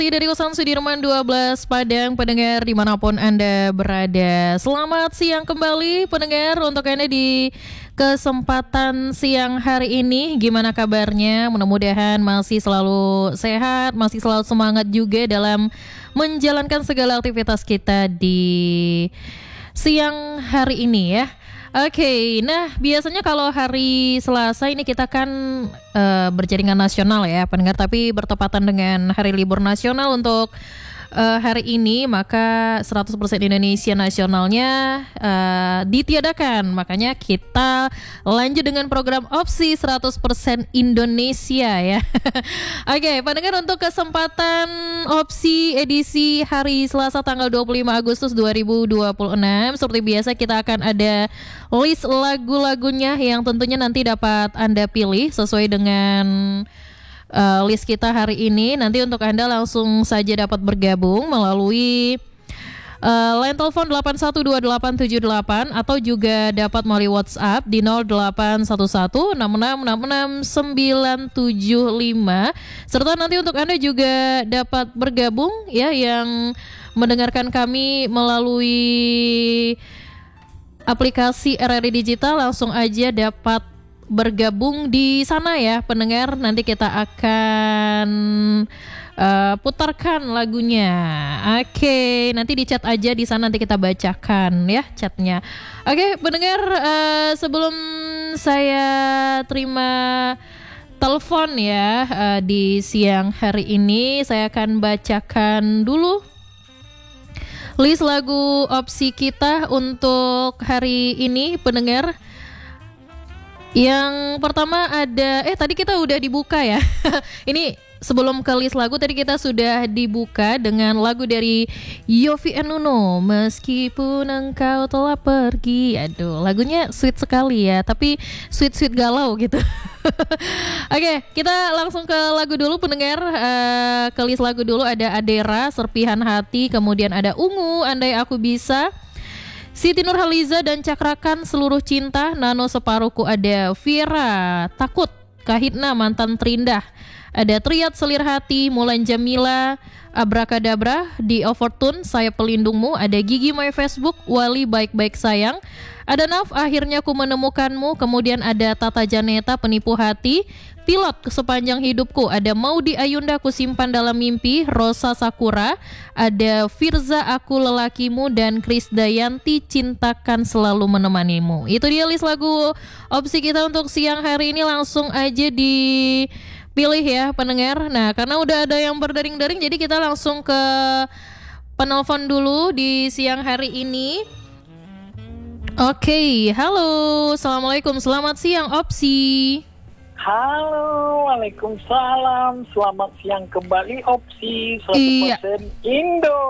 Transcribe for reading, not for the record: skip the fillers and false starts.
Sakti dari Kosan Sudirman 12 Padang, pendengar dimanapun Anda berada. Selamat siang kembali pendengar untuk Anda di kesempatan siang hari ini. Gimana kabarnya? Mudah-mudahan masih selalu sehat, masih selalu semangat juga dalam menjalankan segala aktivitas kita di siang hari ini ya. Oke, nah biasanya kalau hari Selasa ini kita kan berjaringan nasional ya pendengar, tapi bertepatan dengan hari libur nasional untuk hari ini, maka 100% Indonesia nasionalnya ditiadakan. Makanya kita lanjut dengan program opsi 100% Indonesia ya. Oke, pendengar, untuk kesempatan opsi edisi hari Selasa tanggal 25 Agustus 2026, seperti biasa kita akan ada list lagu-lagunya yang tentunya nanti dapat Anda pilih sesuai dengan list kita hari ini. Nanti untuk Anda langsung saja dapat bergabung melalui line telepon 812878 atau juga dapat melalui WhatsApp di 081166669975. Serta nanti untuk Anda juga dapat bergabung ya yang mendengarkan kami melalui aplikasi RRI Digital, langsung aja dapat bergabung di sana ya pendengar. Nanti kita akan putarkan lagunya. Oke, nanti di chat aja di sana, nanti kita bacakan ya chatnya. Oke pendengar, sebelum saya terima telepon ya di siang hari ini, saya akan bacakan dulu list lagu opsi kita untuk hari ini pendengar. Yang pertama ada, tadi kita udah dibuka ya. Ini sebelum ke list lagu tadi kita sudah dibuka dengan lagu dari Yovie and Nuno, Meskipun Engkau Telah Pergi. Aduh, lagunya sweet sekali ya, tapi sweet galau gitu. Oke, kita langsung ke lagu dulu pendengar. Ke list lagu dulu ada Adera, Serpihan Hati, kemudian ada Ungu, Andai Aku Bisa, Siti Nurhaliza dan Cakrakan, Seluruh Cinta, Nano Separuhku, ada Vira, Takut, Kahitna, Mantan Terindah, ada Triat, Selir Hati, Mulan Jamila, Abrakadabra, Di Overtune, Saya Pelindungmu, ada Gigi My Facebook, Wali Baik-Baik Sayang, ada Naf, Akhirnya Ku Menemukanmu, kemudian ada Tata Janeta, Penipu Hati, Pilot, Sepanjang Hidupku, ada Maudi Ayunda, Ku Simpan Dalam Mimpi, Rosa Sakura, ada Firza, Aku Lelakimu, dan Krisdayanti, Cintakan Selalu Menemanimu. Itu dia list lagu opsi kita untuk siang hari ini. Langsung aja dipilih ya pendengar. Nah, karena udah ada yang berdaring-daring, jadi kita langsung ke penelpon dulu di siang hari ini. Oke, halo, assalamualaikum, selamat siang opsi. Halo, waalaikumsalam. Selamat siang kembali opsi 100% Indo.